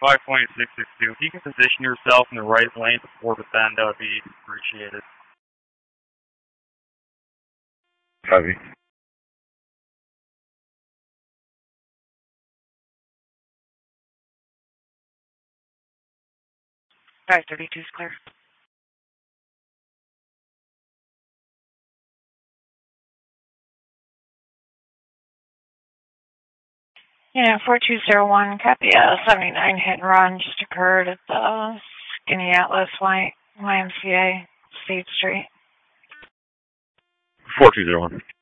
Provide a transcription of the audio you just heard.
5.662. If you can position yourself in the right lane before the bend, that would be appreciated. Copy. 532 is clear. Yeah, 4201, copy. 79 hit and run just occurred at the Skinny Atlas YMCA, State Street. 4201.